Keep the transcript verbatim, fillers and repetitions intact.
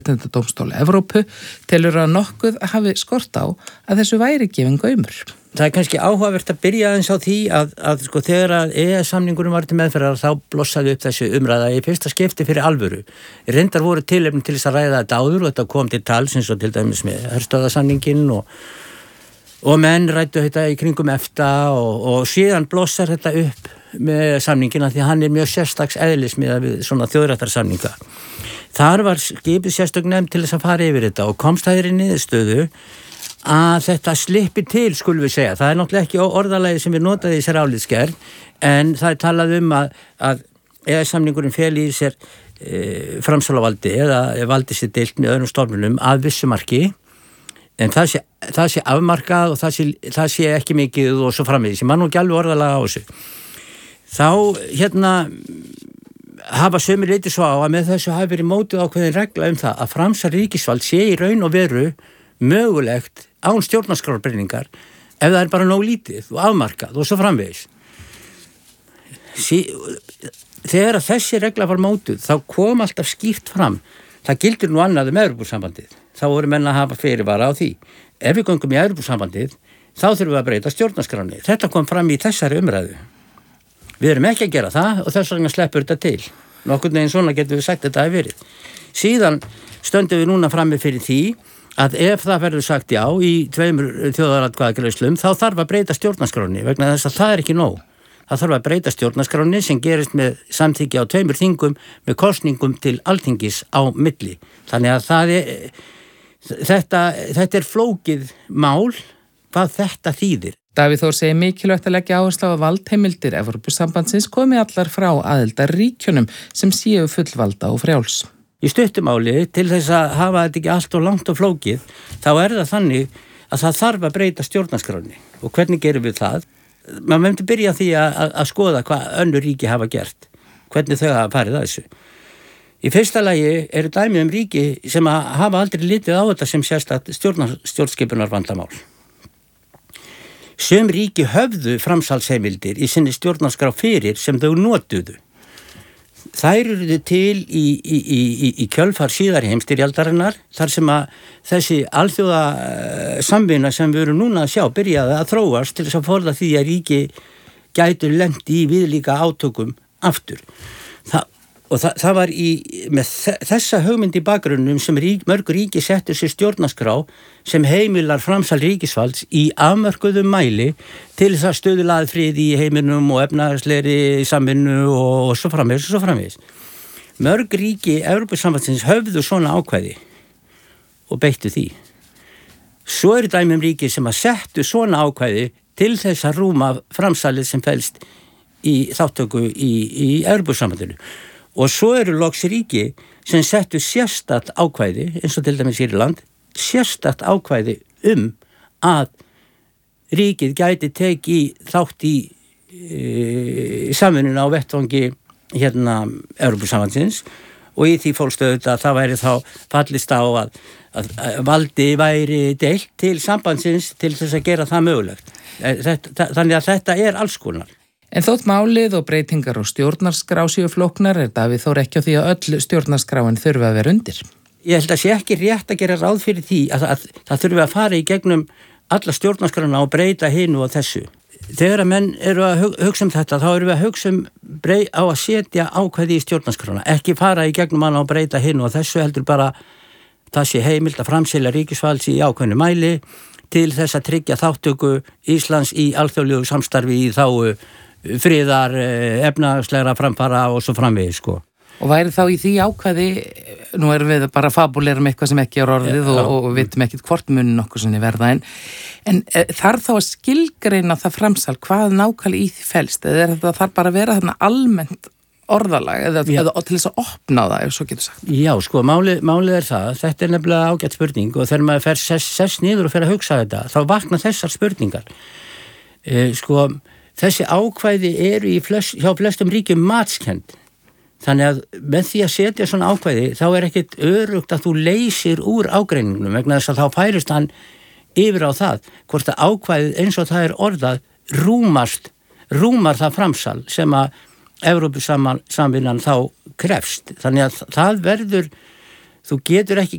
Mannréttindadómstól Evrópu telur að nokkuð hafi skort á að þessu væri gefin gaumur. Það er kannski áhugavert að byrja aðeins á því að, að sko, þegar að E E S-samningurinn var til meðferðar þá blossaði upp þessu umræða í fyrsta skipti fyrir alvöru. Reyndar voru tilefni til þess að ræða þetta áður og þetta kom til tals eins og til dæmis með herstöðarsamninginn og, og menn ræddu þetta í kringum EFTA og, og síðan blossar þetta upp með samningina því hann er mjög sérstaks eðlis með svona þjóðréttarsamninga. Þar var skipið sérstök nefnd til þess að fara yfir þetta og komst það í niðurstöðu að þetta slippi til, skulum við segja. Það er náttúrulega ekki orðalagi sem við notaði í sér álitsgerð, en það er talað um að, að E E S-samningurinn feli í sér e, framsalavaldi eða valdi sér deilt með öðrum stofnunum að vissu marki, en það sé, það sé afmarkað og það sé, það sé ekki mikið og svo framvegis. Ég man nú ekki alveg orðalega á þessu. Þá hérna hafa sömur litið svo á að með þessu hafi verið mótuð ákveðin regla um það að framsal ríkisvald sé í raun og veru mögulegt án stjórnarskrárbreytingar ef það er bara nóg lítið og afmarkað og svo framvegis. Sí, þegar að þessi regla var mótuð þá kom alltaf skýrt fram. Það gildir nú annað um Evrópusambandið. Þá voru menn að hafa fyrirvara á því. Ef við göngum í Evrópusambandið þá þurfum við að breyta stjórnarskránni. Þetta kom fram í þessari umræðu. Við erum ekki að gera það og þess vegna sleppur þetta til. Nokkurn veginn svona getum við sagt þetta hafi verið. Síðan stöndum við núna frammi fyrir því að ef það verður sagt já í tveimur þjóðaratkvæðagreiðslum þá þarf að breyta stjórnarskránni vegna þess að það er ekki nóg. Það þarf að breyta stjórnarskránni sem gerist með samþykki á tveimur þingum með kosningum til Alþingis á milli. Þannig að það er, þetta, þetta er flókið mál hvað þetta þýðir. Davíð Þór segir mikilvægt að leggja áherslu á að valdheimildir Evrópusambandsins komi allar frá aðildarríkjunum sem séu fullvalda og frjáls. Í stuttumáli til þess að hafa þetta ekki allt og langt og flókið, þá er það þannig að það þarf að breyta stjórnarskránni. Og hvernig gerum við það? Man myndi byrja því að, að, að skoða hvað önnur ríki hafa gert, hvernig þau hafa farið að þessu. Í fyrsta lagi eru dæmi um ríki sem hafa aldrei litið á þetta sem sérstakt stjórnskipunar vandamál. Sum ríki höfðu framsalsheimildir í sinni stjórnarskrá fyrir sem þau notuðu. Þær eru til í, í, í, í kjölfar síðari heimsstyrjaldarinnar þar sem að þessi alþjóða samvinna sem við erum núna að sjá byrjaði að þróast til þess að forða því að ríki gætu lent í viðlíka átökum aftur. Það, og það, það var í, með þessa hugmynd í bakgrunnum sem rík, mörg ríki settur sér stjórnarskrá sem heimilar framsal ríkisvalds í afmörkuðum mæli til þess að stuðla að friði í heiminum og efnahagslegri samvinnu og, og svo framvegis og svo framvegis. Mörg ríki Evrópusambandsins höfðu svona ákvæði og beittu því. Svo eru dæmi um ríki sem að settu svona ákvæði til þess að rúma framsalið sem felst í þáttöku í, í Evrópusambandinu. Og svo eru loks ríki sem settu sérstakt ákvæði, eins og til dæmis Írland, sérstakt ákvæði um að ríkið gæti tekið þátt í e, samvinnuna á vettvangi hérna Evrópusambandsins og í því fólkstöðu að það væri þá fallist á að, að, að valdi væri deilt til sambandsins til þess að gera það mögulegt. Þetta, þannig að þetta er alls konar. En þótt málið og breytingar og stjórnarskrá séu flóknar er Davíð Þór ekki á því að öll stjórnarskráin þurfi að vera undir. Ég held að sé ekki rétt að gera ráð fyrir því að, að, að það þurfi að fara í gegnum alla stjórnarskrána og breyta hinu og þessu. Þegar að menn eru að hugsa um þetta, þá eru við að hugsa um brey, á að setja ákvæði í stjórnarskrána, ekki fara í gegnum hana og breyta hinu og þessu heldur bara það sé heimilt að framselja ríkisvalds í ákveðnu mæli til þess að tryggja þáttöku Íslands í alþjóðlegu samstarfi í þágu friðar, efnahagslegra framfara og svo framvegis, sko. Og væri þá í því ákvæði, nú erum við bara fabulerum eitthvað sem ekki er orðið ja, og, og vitum ekkit hvort munin nokkuð sem er verða, en, en þarf þá að skilgreina það framsal, hvað nákvæmlega í því felst, eða er þetta þarf bara að vera þarna almennt orðalag, eða, eða til þess að opna það, ef svo getur sagt? Já, sko, málið, málið er það, þetta er nefnilega ágætt spurning og þegar maður fer sess, sess niður og fer að hugsa þetta, þá vakna þessar spurningar. E, sko, þessi ákvæði eru í flest, hjá flestum ríkjum matskend. Þannig að með því að setja svona ákvæði þá er ekkert örugt að þú leysir úr ágreiningnum vegna þess að þá færist hann yfir á það hvort að ákvæðið eins og það er orðað rúmast, rúmar það framsal sem að Evrópusamvinnan þá krefst. Þannig að það verður, þú getur ekki